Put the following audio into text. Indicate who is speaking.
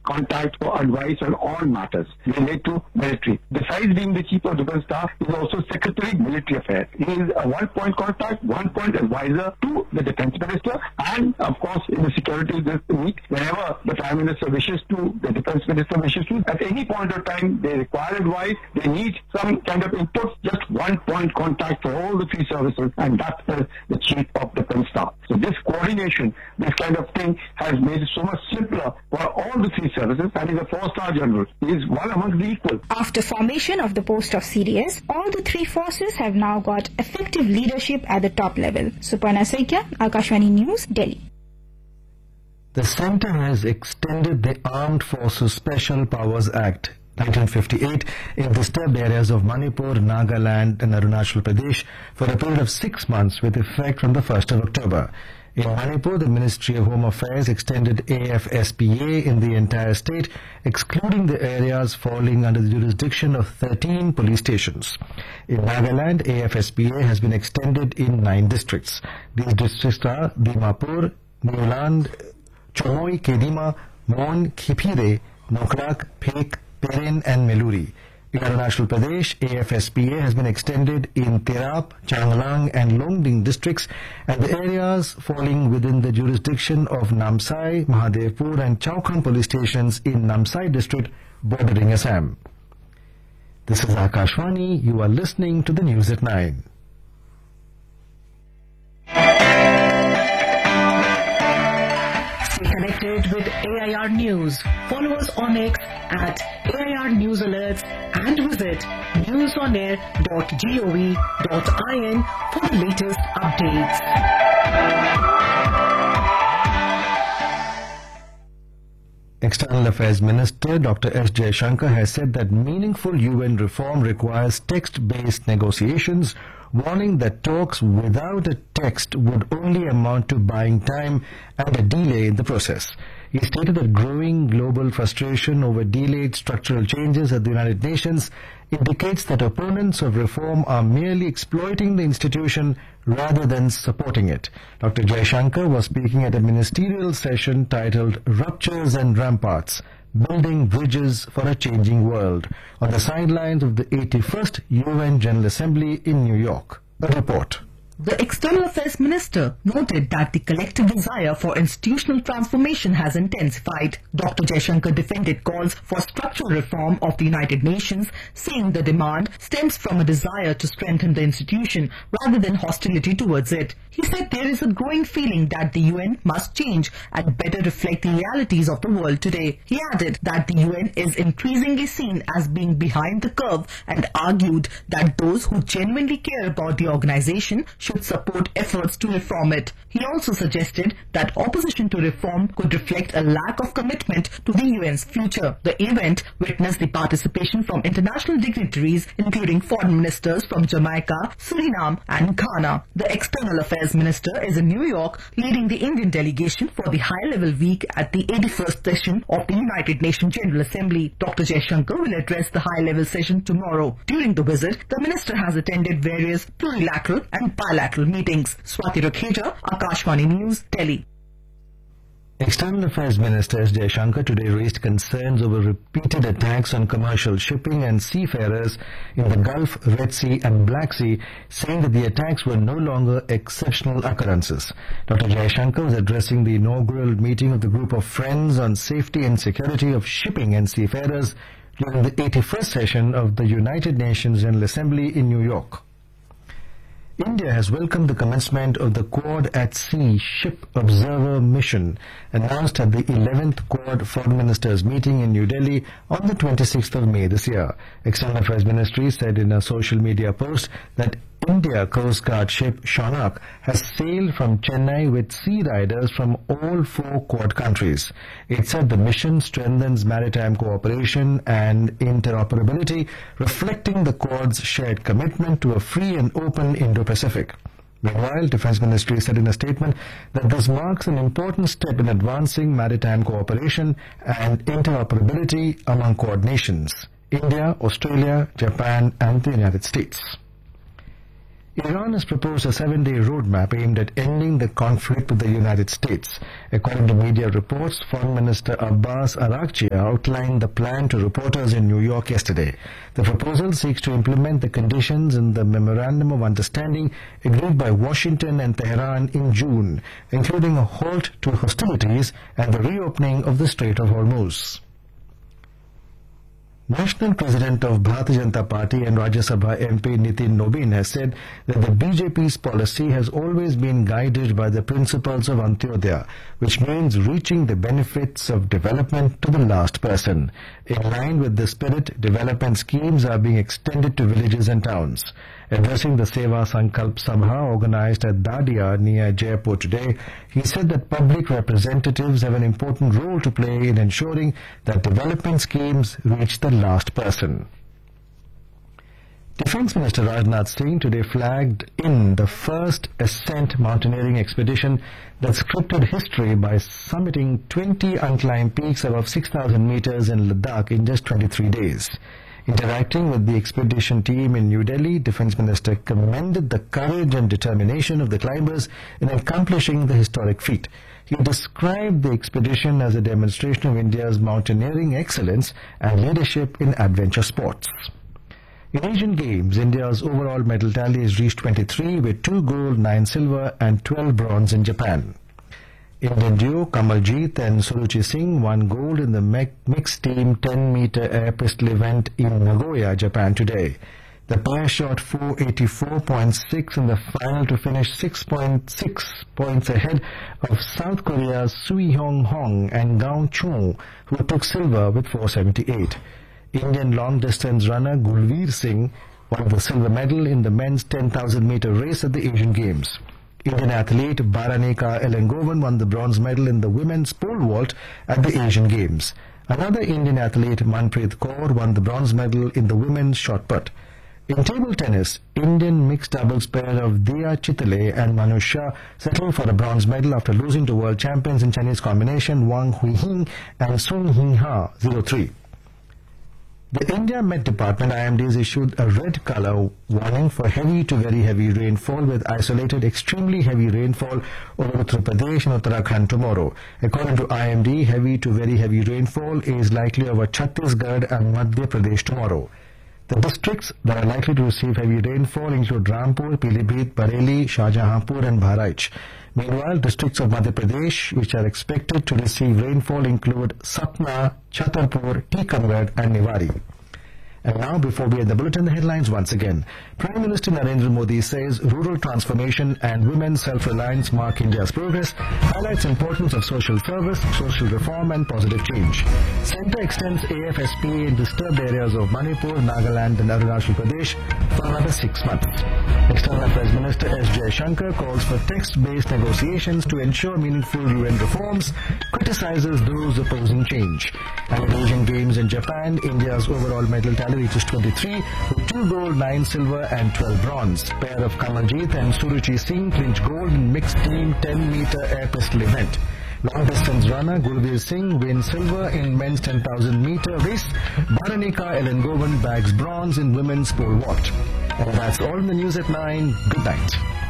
Speaker 1: contact for advice on all matters related to military. Besides being the Chief of Defence Staff, he is also Secretary Military Affairs. He is a one-point contact, one-point advisor to the Defence Minister, and of course in the security week, whenever the Prime Minister wishes to, the Defence Minister wishes to, at any point of time they require advice, they need some kind of input, just one-point contact for all the three services, and that's the Chief of Defence Staff. So this coordination, this kind of thing has made it so much simpler for all the three services, and he's a 4-star general. He is one among the equal.
Speaker 2: After formation of the post of CDS, all the three forces have now got effective leadership at the top level. Suparna Saikia, Akashvani News, Delhi.
Speaker 3: The centre has extended the Armed Forces Special Powers Act 1958 in disturbed areas of Manipur, Nagaland and Arunachal Pradesh for a period of 6 months with effect from the 1st of October. In Manipur, the Ministry of Home Affairs extended AFSPA in the entire state, excluding the areas falling under the jurisdiction of 13 police stations. In Nagaland, AFSPA has been extended in 9 districts. These districts are Dimapur, Newland, Chomoi, Kedima, Mon, Khipire, Nokrak, Phek, Peren and Meluri. In Arunachal Pradesh, AFSPA has been extended in Tirap, Changlang and Longding districts, and the areas falling within the jurisdiction of Namsai, Mahadevpur and Chaukham police stations in Namsai district bordering Assam. This is Akashvani. You are listening to the news at 9.
Speaker 4: Stay connected with AIR News. Follow us on X at AIR News Alerts and visit newsonair.gov.in for the latest updates.
Speaker 3: External Affairs Minister Dr. S. Jaishankar has said that meaningful UN reform requires text-based negotiations, warning that talks without a text would only amount to buying time and a delay in the process. He stated that growing global frustration over delayed structural changes at the United Nations indicates that opponents of reform are merely exploiting the institution rather than supporting it. Dr. Jaishankar was speaking at a ministerial session titled Ruptures and Ramparts, Building Bridges for a Changing World, on the sidelines of the 81st UN General Assembly in New York. A report.
Speaker 4: The External Affairs Minister noted that the collective desire for institutional transformation has intensified. Dr. Jaishankar defended calls for structural reform of the United Nations, saying the demand stems from a desire to strengthen the institution rather than hostility towards it. He said there is a growing feeling that the UN must change and better reflect the realities of the world today. He added that the UN is increasingly seen as being behind the curve and argued that those who genuinely care about the organization should support efforts to reform it. He also suggested that opposition to reform could reflect a lack of commitment to the UN's future. The event witnessed the participation from international dignitaries, including foreign ministers from Jamaica, Suriname and Ghana. The External Affairs Minister is in New York leading the Indian delegation for the high-level week at the 81st session of the United Nations General Assembly. Dr. Jaishankar will address the high-level session tomorrow. During the visit, the minister has attended various plurilateral and bilateral meetings. Swati Rakheja, Akashvani News, Delhi.
Speaker 3: External Affairs Minister S. Jaishankar today raised concerns over repeated attacks on commercial shipping and seafarers in the Gulf, Red Sea and Black Sea, saying that the attacks were no longer exceptional occurrences. Dr. Jaishankar was addressing the inaugural meeting of the Group of Friends on Safety and Security of Shipping and Seafarers during the 81st session of the United Nations General Assembly in New York. India has welcomed the commencement of the Quad at Sea Ship Observer Mission, announced at the 11th Quad Foreign Ministers meeting in New Delhi on the 26th of May this year. External Affairs Ministry said in a social media post that India Coast Guard ship Shaunak has sailed from Chennai with sea riders from all 4 Quad countries. It said the mission strengthens maritime cooperation and interoperability, reflecting the Quad's shared commitment to a free and open Indo-Pacific. Meanwhile, Defence Ministry said in a statement that this marks an important step in advancing maritime cooperation and interoperability among Quad nations, India, Australia, Japan and the United States. Iran has proposed a 7-day roadmap aimed at ending the conflict with the United States. According to media reports, Foreign Minister Abbas Araghchi outlined the plan to reporters in New York yesterday. The proposal seeks to implement the conditions in the Memorandum of Understanding agreed by Washington and Tehran in June, including a halt to hostilities and the reopening of the Strait of Hormuz. National President of Bharatiya Janata Party and Rajya Sabha MP Nitin Nobin has said that the BJP's policy has always been guided by the principles of Antyodaya, which means reaching the benefits of development to the last person. In line with this spirit, development schemes are being extended to villages and towns. Addressing the Seva Sankalp Sabha organized at Dadia near Jaipur today, he said that public representatives have an important role to play in ensuring that development schemes reach the last person. Defence Minister Rajnath Singh today flagged in the first ascent mountaineering expedition that scripted history by summiting 20 unclimbed peaks above 6,000 meters in Ladakh in just 23 days. Interacting with the expedition team in New Delhi, Defence Minister commended the courage and determination of the climbers in accomplishing the historic feat. He described the expedition as a demonstration of India's mountaineering excellence and leadership in adventure sports. In Asian Games, India's overall medal tally has reached 23 with 2 gold, 9 silver and 12 bronze in Japan. Indian duo Kamaljeet and Suruchi Singh won gold in the mixed team 10-meter air pistol event in Nagoya, Japan today. The pair shot 484.6 in the final to finish 6.6 points ahead of South Korea's Sui-Hyung Hong and Gaon Cho, who took silver with 478. Indian long-distance runner Gulveer Singh won the silver medal in the men's 10,000-meter race at the Asian Games. Indian athlete Baranika Elangovan won the bronze medal in the women's pole vault at the Asian Games. Another Indian athlete, Manpreet Kaur, won the bronze medal in the women's shot put. In table tennis, Indian mixed doubles pair of Diya Chitale and Manu Shah settled for a bronze medal after losing to world champions in Chinese combination Wang Huihing and Sung Hing Ha 0-3. The India Met Department IMD has issued a red color warning for heavy to very heavy rainfall with isolated extremely heavy rainfall over Uttar Pradesh and Uttarakhand tomorrow. According to IMD, heavy to very heavy rainfall is likely over Chhattisgarh and Madhya Pradesh tomorrow. The districts that are likely to receive heavy rainfall include Rampur, Pilibhit, Bareilly, Shahjahanpur and Bahraich. Meanwhile, districts of Madhya Pradesh which are expected to receive rainfall include Satna, Chhatarpur, Tikamgarh and Niwari. And now, before we end the bulletin, the headlines once again. Prime Minister Narendra Modi says rural transformation and women's self-reliance mark India's progress, highlights importance of social service, social reform and positive change. Centre extends AFSP in disturbed areas of Manipur, Nagaland and Arunachal Pradesh for another 6 months. External Affairs Minister S. Jaishankar calls for text-based negotiations to ensure meaningful UN reforms, criticizes those opposing change. And at Asian Games in Japan, India's overall medal tally reaches 23 with 2 gold, 9 silver and 12 bronze. Pair of Kamaljeet and Suruchi Singh clinch gold in mixed team 10-meter air pistol event. Long-distance runner Gulveer Singh wins silver in men's 10,000-meter race. Baranika Elangovan bags bronze in women's pole vault. And that's all in the news at 9. Good night.